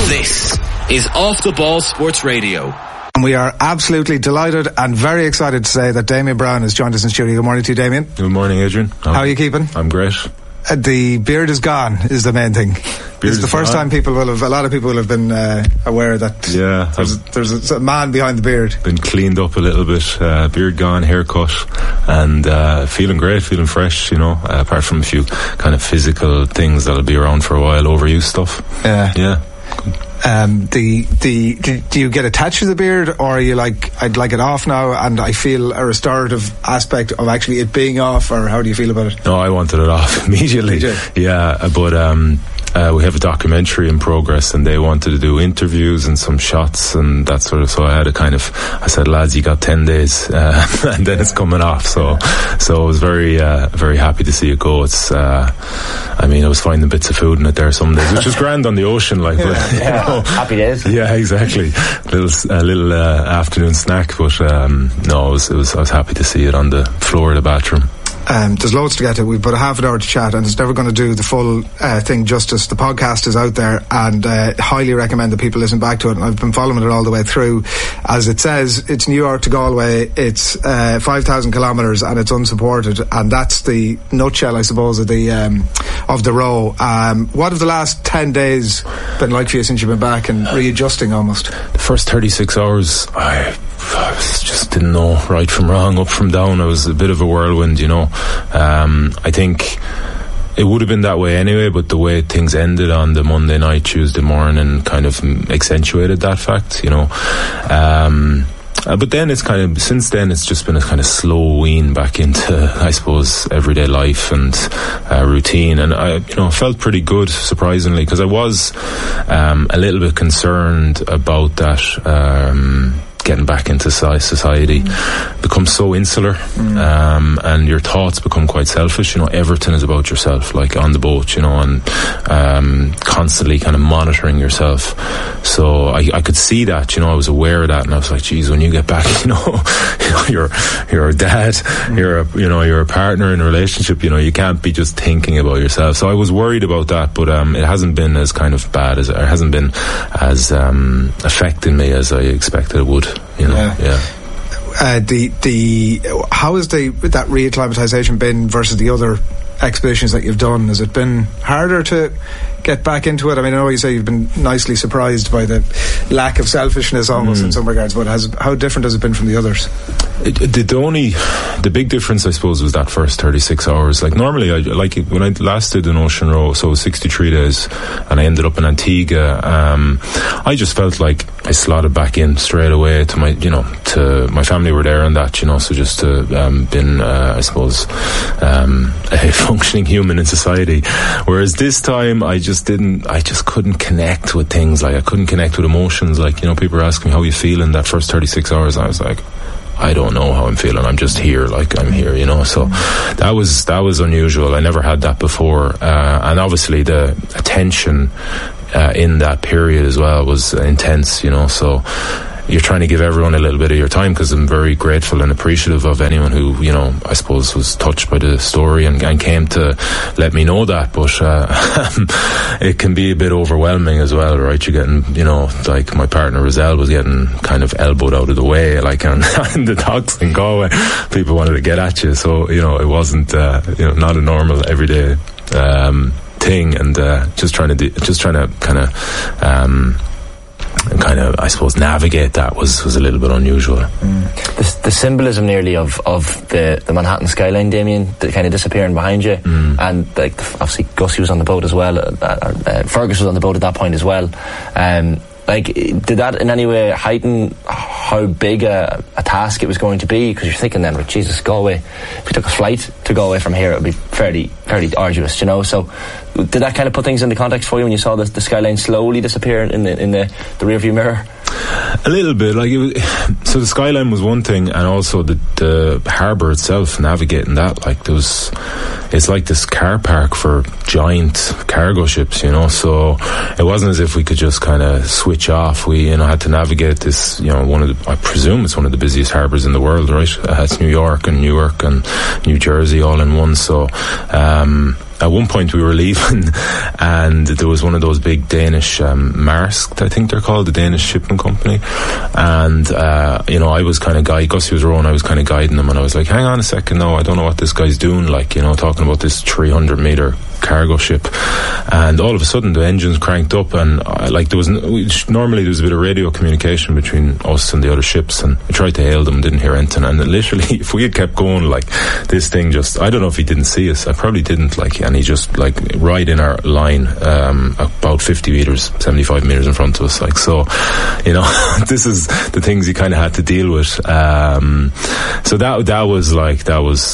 This is Off the Ball Sports Radio. And we are absolutely delighted and very excited to say that Damien Browne has joined us in studio. Good morning to you, Damien. Good morning, Adrian. How are you keeping? I'm great. The beard is gone is the main thing. It's the first time a lot of people will have been aware that there's a man behind the beard. Been cleaned up a little bit, beard gone, haircut, and feeling great, feeling fresh, apart from a few kind of physical things that'll be around for a while, overuse stuff. Yeah. Do you get attached to the beard, or are you like, I'd like it off now and I feel a restorative aspect of actually it being off, or how do you feel about it? No, I wanted it off immediately. Yeah, but we have a documentary in progress and they wanted to do interviews and some shots and that sort of, so I said, lads, you got 10 days and then it's coming off, so I was very very happy to see it go. It's I was finding bits of food in it there some days, which is grand on the ocean, like, happy days. Yeah, exactly. A little afternoon snack, but I was happy to see it on the floor of the bathroom. There's loads to get to. We've about a half an hour to chat, and it's never going to do the full thing justice. The podcast is out there, and highly recommend that people listen back to it. And I've been following it all the way through. As it says, it's New York to Galway. It's 5,000 kilometres, and it's unsupported. And that's the nutshell, I suppose, of the row. What have the last 10 days been like for you since you've been back and readjusting almost? The first 36 hours, I just didn't know right from wrong, up from down. I was a bit of a whirlwind, I think it would have been that way anyway, but the way things ended on the Monday night, Tuesday morning kind of accentuated that fact, but then since then it's just been a kind of slow wean back into, I suppose, everyday life and routine, and I felt pretty good, surprisingly, because I was a little bit concerned about that. Getting back into society becomes so insular, and your thoughts become quite selfish. Everything is about yourself, like on the boat, and constantly kind of monitoring yourself. So I could see that, I was aware of that, and I was like, geez, when you get back, you're a dad, you're a partner in a relationship, you can't be just thinking about yourself. So I was worried about that, but it hasn't been as kind of bad as, or hasn't been as affecting me as I expected it would. How has that reacclimatization been versus the other expeditions that you've done? Has it been harder to get back into it? I know you say you've been nicely surprised by the lack of selfishness almost in some regards, but how different has it been from the others? The big difference, I suppose, was that first 36 hours. Like, normally, when I last did an ocean row, so it was 63 days, and I ended up in Antigua, I just felt like I slotted back in straight away to my family were there and that, so just to been, I suppose, a functioning human in society. Whereas this time, I just couldn't connect with things. Like, I couldn't connect with emotions. Like, people were asking me, how you feeling that first 36 hours? And I was like, I don't know how I'm feeling. I'm just here, like I'm here, So that was unusual. I never had that before, and obviously the attention in that period as well was intense, So you're trying to give everyone a little bit of your time, because I'm very grateful and appreciative of anyone who, I suppose, was touched by the story and came to let me know that. But it can be a bit overwhelming as well, right? You're getting, like my partner Roselle was getting kind of elbowed out of the way, like on the docks in Galway. People wanted to get at you, so it wasn't not a normal everyday thing, and just trying to kind of I suppose navigate that was a little bit unusual. The symbolism nearly of the Manhattan skyline, Damien, kind of disappearing behind you, and like obviously Gussie was on the boat as well, Fergus was on the boat at that point as well. Did that in any way heighten how big a task it was going to be? Because you're thinking then, Jesus, Galway, if we took a flight to Galway from here, it would be fairly arduous, So did that kind of put things into context for you when you saw the skyline slowly disappear in the rearview mirror? A little bit, so the skyline was one thing, and also the harbour itself, navigating that, it's like this car park for giant cargo ships, so it wasn't as if we could just kind of switch off. We, had to navigate this, I presume it's one of the busiest harbours in the world, right? It's New York and Newark and New Jersey all in one, so at one point we were leaving, and there was one of those big Danish Maersk, I think they're called, the Danish shipping company, and I was kind of Gussie was rowing, I was kind of guiding them, and I was like, hang on a second, no, I don't know what this guy's doing, like, talking about this 300 metre cargo ship, and all of a sudden the engines cranked up, and normally there was a bit of radio communication between us and the other ships, and I tried to hail them, didn't hear anything, and literally if we had kept going, like, this thing just, I don't know if he didn't see us, I probably didn't, like, and he just, like, right in our line, about 50 metres, 75 metres in front of us, like, so, this is the things you kind of had to deal with, so that was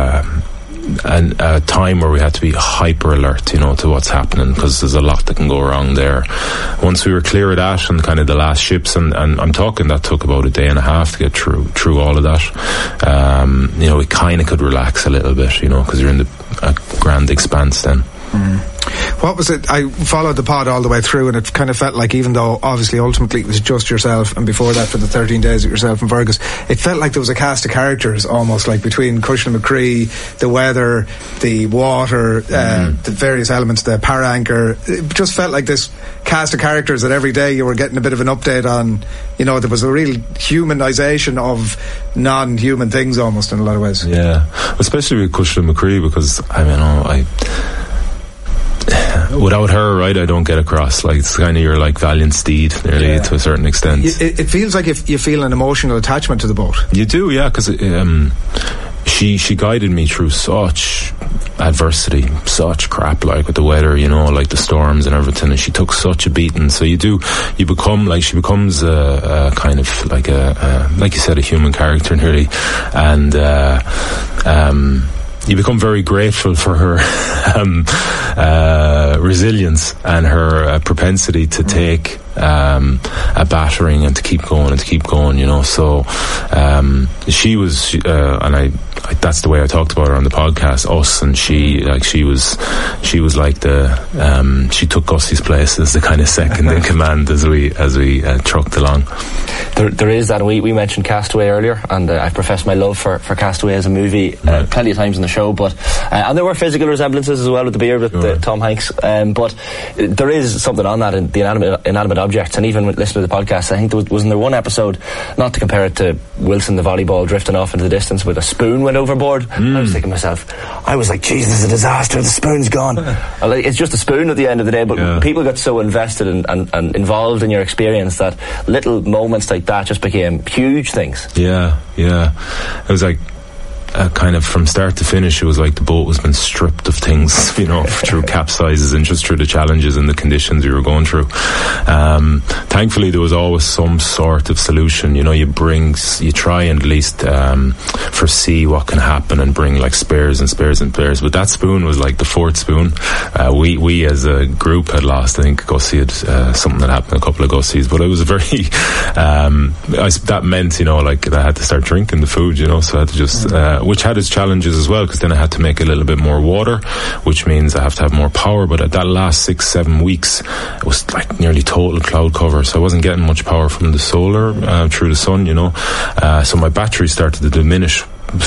a time where we had to be hyper alert, to what's happening, because there's a lot that can go wrong there. Once we were clear of that and kind of the last ships, and I'm talking that took about a day and a half to get through all of that, we kind of could relax a little bit, because you're in a grand expanse then. What was it? I followed the pod all the way through, and it kind of felt like, even though obviously ultimately it was just yourself, and before that for the 13 days with yourself and Fergus, it felt like there was a cast of characters almost, like between Cushla McCree, the weather, the water, the various elements, the para anchor. It just felt like this cast of characters that every day you were getting a bit of an update on. There was a real humanisation of non-human things almost in a lot of ways. Yeah, especially with Cushla McCree, because without her, right, I don't get across. Like, it's kind of your, like, valiant steed, nearly, to a certain extent. It feels like if you feel an emotional attachment to the boat. You do, yeah, because she guided me through such adversity, such crap, like with the weather, like the storms and everything, and she took such a beating. So you become, like, she becomes a kind of like like you said, a human character nearly, and you become very grateful for her resilience and her propensity to take a battering and to keep going, so she was and I that's the way I talked about her on the podcast, us, and she was like the she took Gussie's place as the kind of second in command as we trucked along. There is that. We mentioned Castaway earlier, and I've professed my love for Castaway as a movie plenty of times in the show, but and there were physical resemblances as well with the beard with Tom Hanks, but there is something on that in the inanimate objects, and even with listening to the podcast, I think wasn't there one episode, not to compare it to Wilson the volleyball drifting off into the distance, with a spoon went overboard. I was thinking to myself, I was like, Jesus, this is a disaster, the spoon's gone. It's just a spoon at the end of the day, but people got so invested and involved in your experience that little moments like that just became huge things. Yeah it was like kind of from start to finish, it was like the boat was been stripped of things, through capsizes and just through the challenges and the conditions we were going through. Thankfully there was always some sort of solution. You try and at least foresee what can happen and bring like spares, but that spoon was like the fourth spoon. We as a group had lost, I think Gussie had something that happened, a couple of Gussies, but it was a very that meant like I had to start drinking the food, so I had to just which had its challenges as well, because then I had to make a little bit more water, which means I have to have more power. But at that last 6-7 weeks, it was like nearly total cloud cover, so I wasn't getting much power from the solar through the sun, so my battery started to diminish